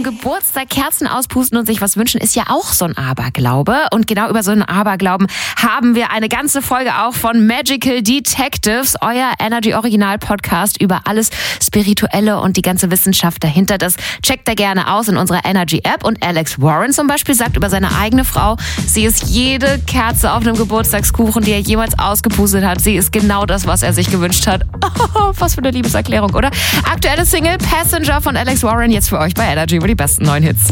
dem Geburtstag Kerzen auspusten und sich was wünschen ist ja auch so ein Aberglaube. Und genau über so einen Aberglauben haben wir eine ganze Folge auch von Magical Detectives, euer Energy-Original-Podcast über alles Spirituelle und die ganze Wissenschaft dahinter. Das checkt da gerne aus in unserer Energy-App. Und Alex Warren zum Beispiel sagt über seine eigene Frau, sie ist jede Kerze auf einem Geburtstagskuchen, die er jemals ausgepustet hat. Sie ist genau das, was er sich gewünscht hat. Oh, was für eine Liebeserklärung, oder? Aktuelle Single Passenger von Alex Warren jetzt für euch bei Energy über die besten neuen Hits.